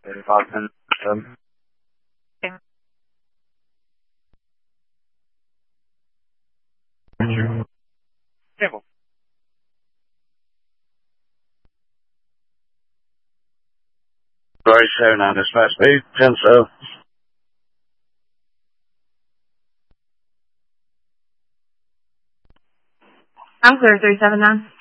Boston. Table. Very soon on dispatch me, pencil. I'm clear, 379.